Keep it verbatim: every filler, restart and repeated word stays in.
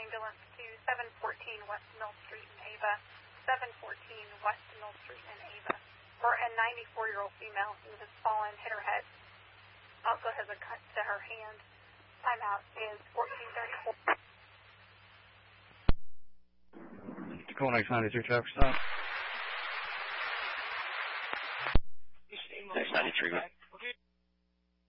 ambulance to seven fourteen West Mill Street in Ava, seven fourteen West Mill Street in Ava, for a ninety-four-year-old female who has fallen, hit her head, also has a cut to her hand. Timeout is fourteen thirty-four. Tacoma X ninety-three traffic stop. X ninety-three.